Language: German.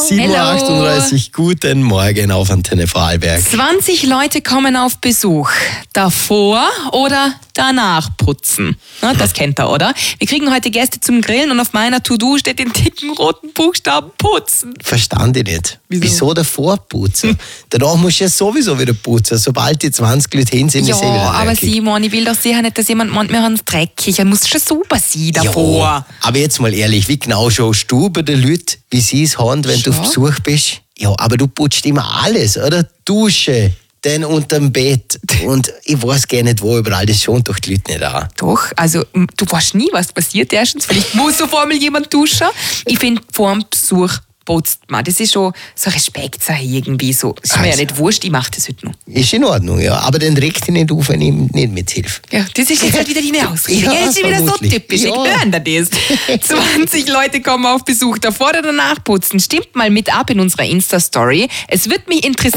7.38 Uhr, guten Morgen auf Antenne Vorarlberg. 20 Leute kommen auf Besuch. Davor oder danach putzen? Na, das kennt ihr, oder? Wir kriegen heute Gäste zum Grillen und auf meiner To-Do steht in dicken roten Buchstaben putzen. Verstand ich nicht. Wieso davor putzen? Danach musst du ja sowieso wieder putzen. Sobald die 20 Leute hin sind, ist wieder aber dreckig. Simon, ich will doch sicher nicht, dass jemand meint, wir haben es dreckig. Er muss schon super sein davor. Ja, aber jetzt mal ehrlich, wie genau schaust du bei den Leuten, wie sie es haben, wenn du auf Besuch bist? Ja, aber du putzt immer alles, oder? Dusche, dann unterm Bett. Und ich weiß gar nicht, wo überall, das schauen doch die Leute nicht an. Doch, also du weißt nie, was passiert. Erstens, vielleicht muss auf einmal jemand duschen. Ich finde, vor dem Besuch putzt man. Das ist schon so Respektsache irgendwie so. Das ist mir ja nicht wurscht, ich mache das heute noch. Ist in Ordnung, ja. Aber dann regt dich nicht auf, wenn ich nicht mithilfe. Ja, das ist jetzt halt wieder deine Ausrede. Ja, Das ist wieder so vermutlich. typisch. Ja. Ich höre das. 20 Leute kommen auf Besuch. Davor oder danach putzen. Stimmt mal mit ab in unserer Insta-Story. Es wird mich interessieren,